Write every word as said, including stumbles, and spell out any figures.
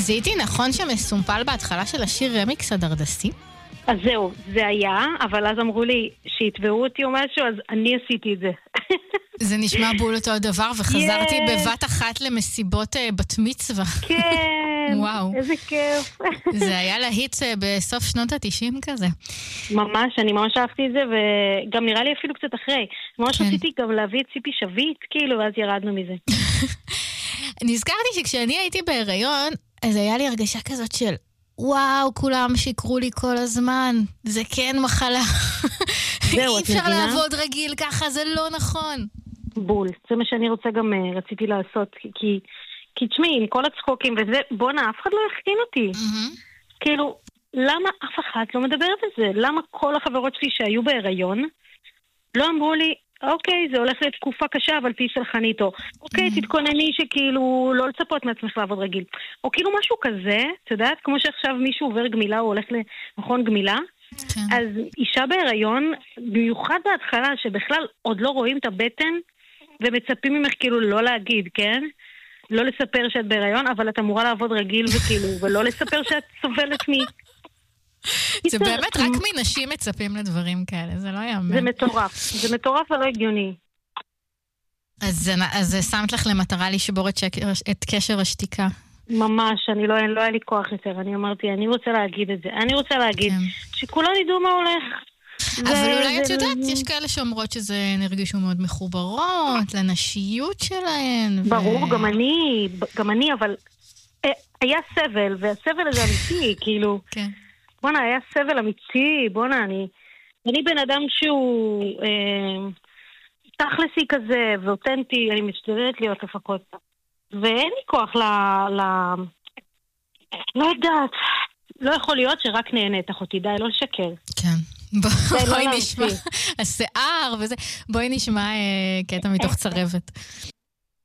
זיהיתי נכון שמסומפל בהתחלה של השיר רמיקס הדרדסי? אז זהו, זה היה, אבל אז אמרו לי שיתבעו אותי או משהו, אז אני עשיתי את זה. זה נשמע בול אותו הדבר, וחזרתי yes. בבת אחת למסיבות uh, בת מצווה. כן, וואו. איזה כיף. זה היה להיט uh, בסוף שנות ה-תשעים כזה. ממש, אני ממש אהבתי את זה, וגם נראה לי אפילו קצת אחרי. ממש כן. רציתי גם להביא את ציפי שביט, כאילו, ואז ירדנו מזה. נזכרתי שכשאני הייתי בהיריון, אז היה לי הרגשה כזאת של, וואו, כולם שיקרו לי כל הזמן. זה כן מחלה. אי אפשר לעבוד רגיל ככה, זה לא נכון. בול, זה מה שאני רוצה גם, רציתי לעשות, כי, כי תשמעי, עם כל הצחוקים וזה, בונה, אף אחד לא יחכין אותי. כאילו, למה אף אחד לא מדבר על זה? למה כל החברות שלי שהיו בהיריון, לא אמרו לי, אוקיי, זה הולך לתקופה קשה, אבל תהי סלחנית, או אוקיי, תתכונני שכאילו לא לצפות מעצמך לעבוד רגיל. או כאילו משהו כזה, את יודעת, כמו שעכשיו מישהו עובר גמילה, הוא הולך למכון גמילה, אז אישה בהיריון, במיוחד בהתחלה, שבכלל עוד לא רואים את הבטן, ומצפים ממך כאילו לא להגיד, כן? לא לספר שאת בהיריון, אבל את אמורה לעבוד רגיל וכאילו, ולא לספר שאת סובלת מי. זה באמת רק מנשים מצפים לדברים כאלה, זה לא יאמן. זה מטורף, זה מטורף ולא הגיוני. אז שמת לך למטרה לשבור את קשר השתיקה. ממש, אני לא, לא היה לי כוח יותר, אני אמרתי, אני רוצה להגיד את זה, אני רוצה להגיד שכולם ידעו מה הולך. אבל אולי את יודעת, יש כאלה שאומרות שזה נרגישו מאוד מחוברות, לנשיות שלהן. ברור, גם אני, גם אני, אבל היה סבל, והסבל הזה אמיתי, כאילו, בונה, היה סבל אמיתי, בונה, אני, אני בן אדם שהוא תכלסי כזה, ואותנטי, אני משתדלת להיות הפקות. ואין לי כוח ל... ל... לא יודעת, לא יכול להיות שרק נהנית, אחותי, די, לא לשקר. כן. בואי נשמע, השיער וזה, בואי נשמע קטע מתוך צרבת.